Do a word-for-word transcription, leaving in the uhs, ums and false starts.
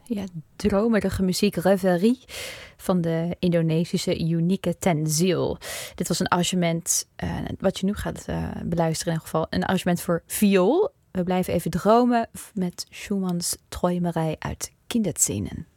Ja, dromerige muziek, reverie van de Indonesische Unieke Tenzil. Dit was een arrangement, uh, wat je nu gaat uh, beluisteren in ieder geval, een arrangement voor viool. We blijven even dromen met Schumanns Träumerei uit Kinderzenen.